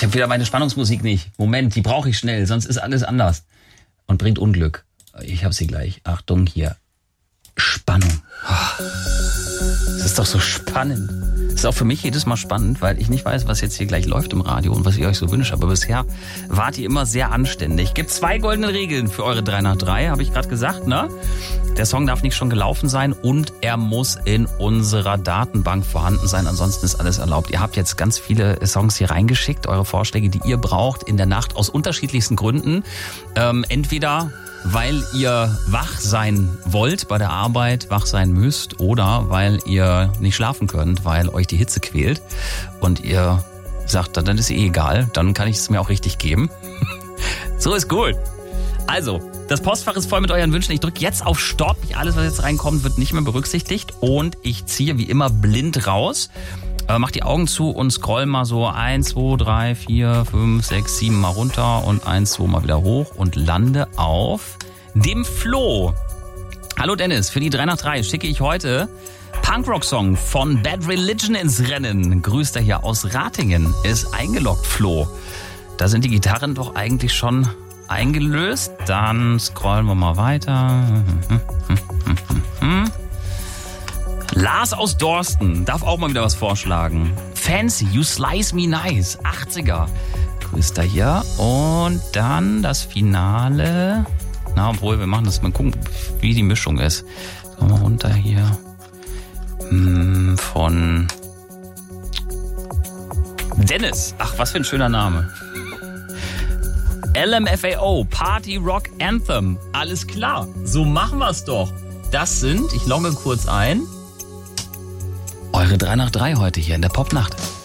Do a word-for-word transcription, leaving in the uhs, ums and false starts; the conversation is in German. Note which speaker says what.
Speaker 1: habe wieder meine Spannungsmusik nicht. Moment, die brauche ich schnell, sonst ist alles anders. Und bringt Unglück. Ich habe sie gleich. Achtung hier. Spannung. Das ist doch so spannend. Das ist auch für mich jedes Mal spannend, weil ich nicht weiß, was jetzt hier gleich läuft im Radio und was ich euch so wünsche. Aber bisher wart ihr immer sehr anständig. Gibt zwei goldene Regeln für eure drei nach drei, habe ich gerade gesagt, ne? Der Song darf nicht schon gelaufen sein und er muss in unserer Datenbank vorhanden sein. Ansonsten ist alles erlaubt. Ihr habt jetzt ganz viele Songs hier reingeschickt, eure Vorschläge, die ihr braucht in der Nacht aus unterschiedlichsten Gründen. Ähm, entweder weil ihr wach sein wollt bei der Arbeit, wach sein müsst oder weil ihr nicht schlafen könnt, weil euch die Hitze quält und ihr sagt, dann ist eh egal, dann kann ich es mir auch richtig geben. So ist gut. Also, das Postfach ist voll mit euren Wünschen. Ich drücke jetzt auf Stopp. Alles, was jetzt reinkommt, wird nicht mehr berücksichtigt und ich ziehe wie immer blind raus. Äh, mach die Augen zu und scroll mal so eins, zwei, drei, vier, fünf, sechs, sieben mal runter und eins, zwei mal wieder hoch und lande auf dem Flo. Hallo Dennis, für die drei nach drei schicke ich heute Punkrock-Song von Bad Religion ins Rennen. Grüßt er hier aus Ratingen. Ist eingeloggt, Flo. Da sind die Gitarren doch eigentlich schon eingelöst. Dann scrollen wir mal weiter. Lars aus Dorsten darf auch mal wieder was vorschlagen. Fancy, You Slice Me Nice, achtziger. Grüßt er hier. Und dann das Finale. Na, obwohl, wir machen das mal gucken, wie die Mischung ist. So, mal runter hier. Hm, von Dennis. Ach, was für ein schöner Name. L M F A O, Party Rock Anthem. Alles klar, so machen wir es doch. Das sind, ich logge kurz ein, eure drei nach drei heute hier in der Popnacht.